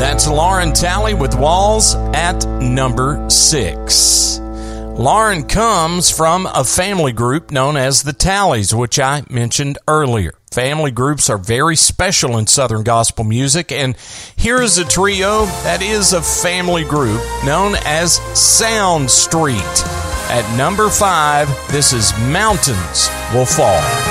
That's Lauren Talley with Walls at number 6. Lauren comes from a family group known as the Talleys, which I mentioned earlier. Family groups are very special in Southern gospel music, and here is a trio that is a family group known as Sound Street. At number 5, this is Mountains Will Fall.